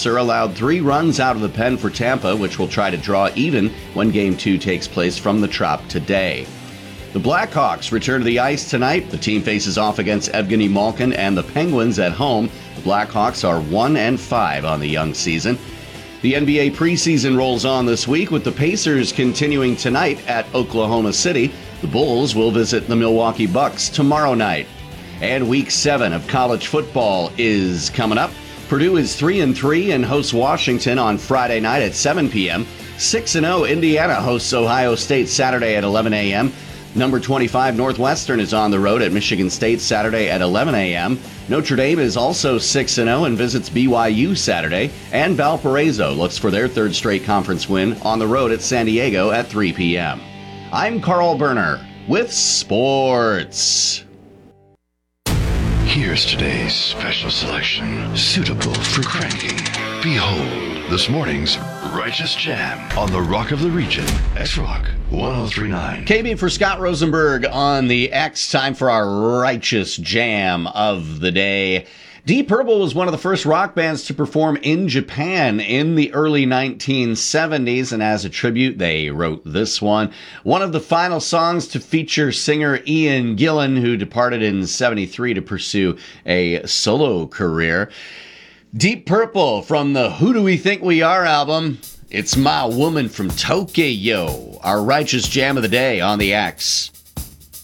Leafs are allowed 3 runs out of the pen for Tampa, which will try to draw even when Game 2 takes place from the Trop today. The Blackhawks return to the ice tonight. The team faces off against Evgeny Malkin and the Penguins at home. The Blackhawks are 1-5 on the young season. The NBA preseason rolls on this week with the Pacers continuing tonight at Oklahoma City. The Bulls will visit the Milwaukee Bucks tomorrow night. And Week 7 of college football is coming up. Purdue is 3-3 and hosts Washington on Friday night at 7 p.m. 6-0 Indiana hosts Ohio State Saturday at 11 a.m. Number 25 Northwestern is on the road at Michigan State Saturday at 11 a.m. Notre Dame is also 6-0 and visits BYU Saturday. And Valparaiso looks for their third straight conference win on the road at San Diego at 3 p.m. I'm Carl Berner with sports. Here's today's special selection, suitable for cranking. Behold, this morning's Righteous Jam on the Rock of the Region, X-Rock 103.9. KB for Scott Rosenberg on the X. Time for our Righteous Jam of the day. Deep Purple was one of the first rock bands to perform in Japan in the early 1970s, and as a tribute, they wrote this one. One of the final songs to feature singer Ian Gillan, who departed in 73 to pursue a solo career. Deep Purple from the Who Do We Think We Are album. It's My Woman from Tokyo, our Righteous Jam of the day on the X.